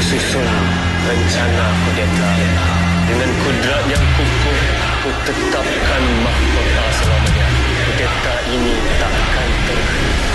susun rencana kudeta. Dengan kudrat yang kukuh, ku tetapkan mahkota